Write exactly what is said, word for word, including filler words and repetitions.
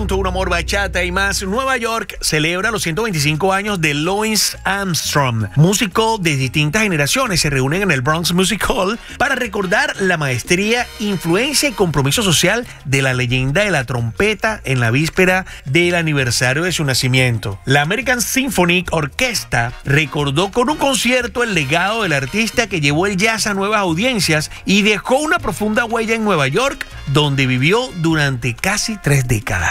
punto uno Amor, Bachata y más. Nueva York celebra los ciento veinticinco años de Louis Armstrong. Músicos de distintas generaciones se reúnen en el Bronx Music Hall para recordar la maestría, influencia y compromiso social de la leyenda de la trompeta en la víspera del aniversario de su nacimiento. La American Symphonic Orchestra recordó con un concierto el legado del artista que llevó el jazz a nuevas audiencias y dejó una profunda huella en Nueva York, donde vivió durante casi tres décadas.